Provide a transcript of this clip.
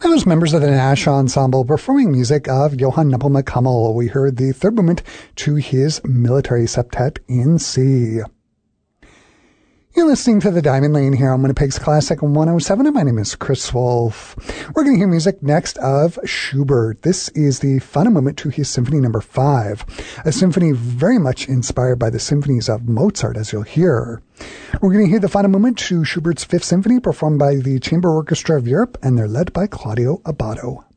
Those members of the Nash Ensemble performing music of Johann Nepomuk Hummel. We heard the third movement to his Military Septet in C. You're listening to The Diamond Lane here on Winnipeg's Classic 107, and my name is Chris Wolf. We're going to hear music next of Schubert. This is the final movement to his Symphony No. 5, a symphony very much inspired by the symphonies of Mozart, as you'll hear. We're going to hear the final movement to Schubert's Fifth Symphony, performed by the Chamber Orchestra of Europe, and they're led by Claudio Abbado.